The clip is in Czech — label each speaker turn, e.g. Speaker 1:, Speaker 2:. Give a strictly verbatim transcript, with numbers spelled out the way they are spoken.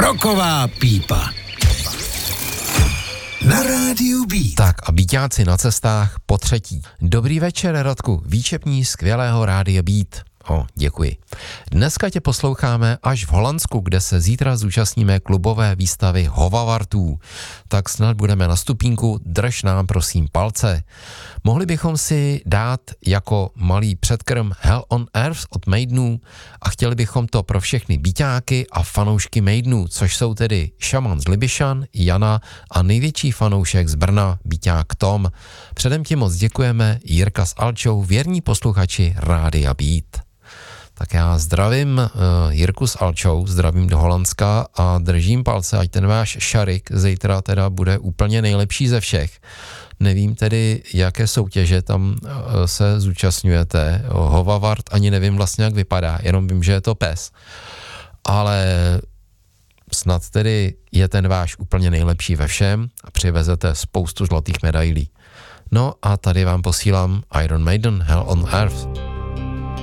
Speaker 1: Roková pípa. Na rádiu Beat.
Speaker 2: Tak a Beatáci na cestách po třetí. Dobrý večer, Radku, výčepní skvělého rádia Beat. O, děkuji. Dneska tě posloucháme až v Holandsku, kde se zítra zúčastníme klubové výstavy Hovavartů. Tak snad budeme na stupínku, drž nám prosím palce. Mohli bychom si dát jako malý předkrm Hell on Earth od Maidenů a chtěli bychom to pro všechny beatáky a fanoušky Maidenů, což jsou tedy Šaman z Libyšan, Jana a největší fanoušek z Brna, beaták Tom. Předem ti moc děkujeme, Jirka s Alčou, věrní posluchači Rádia Beat. Tak já zdravím uh, Jirku s Alčou, zdravím do Holandska a držím palce, ať ten váš šarik zítra teda bude úplně nejlepší ze všech. Nevím tedy, jaké soutěže tam uh, se zúčastňujete. Hovavart ani nevím vlastně, jak vypadá, jenom vím, že je to pes. Ale snad tedy je ten váš úplně nejlepší ve všem a přivezete spoustu zlatých medailí. No a tady vám posílám Iron Maiden, Hell on Earth.